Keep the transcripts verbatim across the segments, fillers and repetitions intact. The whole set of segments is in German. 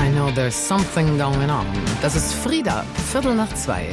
I know there's something going on. Das ist Frida, Viertel nach zwei.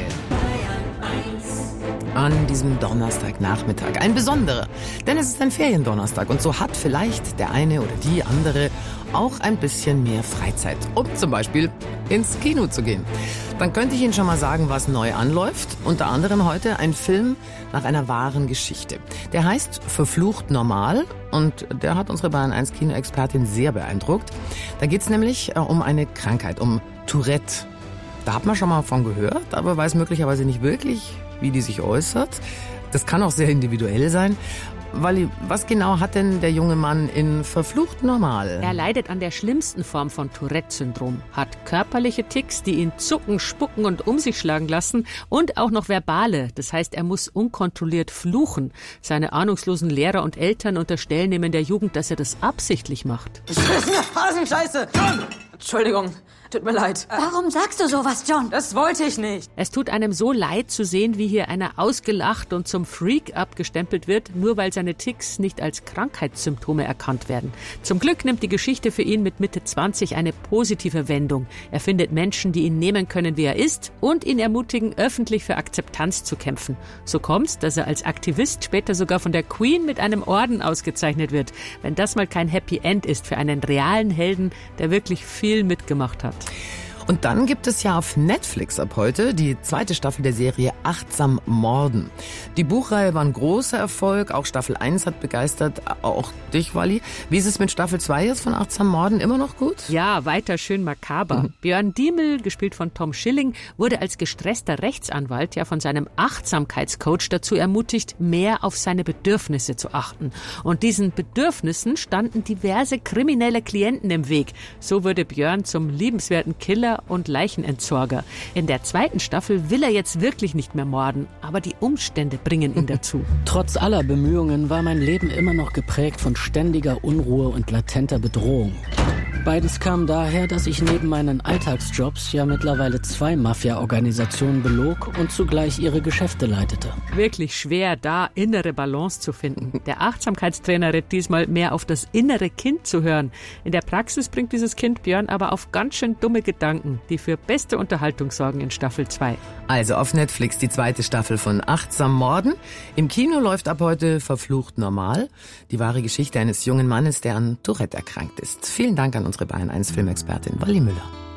An diesem Donnerstagnachmittag. Ein besonderer, denn es ist ein Feriendonnerstag und so hat vielleicht der eine oder die andere auch ein bisschen mehr Freizeit, um zum Beispiel ins Kino zu gehen. Dann könnte ich Ihnen schon mal sagen, was neu anläuft. Unter anderem heute ein Film nach einer wahren Geschichte. Der heißt Verflucht normal und der hat unsere Bayern eins Kinoexpertin sehr beeindruckt. Da geht es nämlich äh, um eine Krankheit, um Tourette. Da hat man schon mal von gehört, aber weiß möglicherweise nicht wirklich, wie die sich äußert. Das kann auch sehr individuell sein. Walli, was genau hat denn der junge Mann in Verflucht normal? Er leidet an der schlimmsten Form von Tourette-Syndrom, hat körperliche Tics, die ihn zucken, spucken und um sich schlagen lassen und auch noch verbale. Das heißt, er muss unkontrolliert fluchen. Seine ahnungslosen Lehrer und Eltern unterstellen ihm in der Jugend, dass er das absichtlich macht. Ich will eine Phasenscheiße! John! Entschuldigung, tut mir leid. Warum sagst du sowas, John? Das wollte ich nicht. Es tut einem so leid zu sehen, wie hier einer ausgelacht und zum Freak abgestempelt wird, nur weil seine Tics nicht als Krankheitssymptome erkannt werden. Zum Glück nimmt die Geschichte für ihn mit Mitte zwanzig eine positive Wendung. Er findet Menschen, die ihn nehmen können, wie er ist und ihn ermutigen, öffentlich für Akzeptanz zu kämpfen. So kommt's, dass er als Aktivist später sogar von der Queen mit einem Orden ausgezeichnet wird. Wenn das mal kein Happy End ist für einen realen Helden, der wirklich viel mitgemacht hat. Und dann gibt es ja auf Netflix ab heute die zweite Staffel der Serie Achtsam Morden. Die Buchreihe war ein großer Erfolg, auch Staffel eins hat begeistert, auch dich, Walli. Wie ist es mit Staffel zwei jetzt von Achtsam Morden? Immer noch gut? Ja, weiter schön makaber. Mhm. Björn Diemel, gespielt von Tom Schilling, wurde als gestresster Rechtsanwalt ja von seinem Achtsamkeitscoach dazu ermutigt, mehr auf seine Bedürfnisse zu achten. Und diesen Bedürfnissen standen diverse kriminelle Klienten im Weg. So wurde Björn zum liebenswerten Killer und Leichenentsorger. In der zweiten Staffel will er jetzt wirklich nicht mehr morden, aber die Umstände bringen ihn dazu. Trotz aller Bemühungen war mein Leben immer noch geprägt von ständiger Unruhe und latenter Bedrohung. Beides kam daher, dass ich neben meinen Alltagsjobs ja mittlerweile zwei Mafia-Organisationen belog und zugleich ihre Geschäfte leitete. Wirklich schwer, da innere Balance zu finden. Der Achtsamkeitstrainer rät diesmal mehr auf das innere Kind zu hören. In der Praxis bringt dieses Kind Björn aber auf ganz schön dumme Gedanken, die für beste Unterhaltung sorgen in Staffel zwei. Also auf Netflix die zweite Staffel von Achtsam Morden. Im Kino läuft ab heute Verflucht normal. Die wahre Geschichte eines jungen Mannes, der an Tourette erkrankt ist. Vielen Dank an unsere Bayern eins Filmexpertin Walli Müller.